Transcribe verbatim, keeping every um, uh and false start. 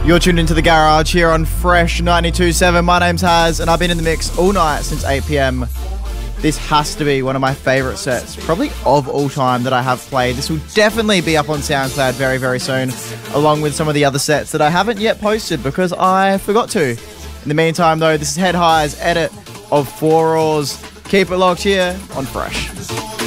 You're tuned into The Garage here on Fresh ninety-two point seven. My name's Haz, and I've been in the mix all night since eight p.m. This has to be one of my favourite sets, probably of all time, that I have played. This will definitely be up on SoundCloud very, very soon, along with some of the other sets that I haven't yet posted because I forgot to. In the meantime, though, this is Head High's edit of Four Oars. Keep it locked here on Fresh.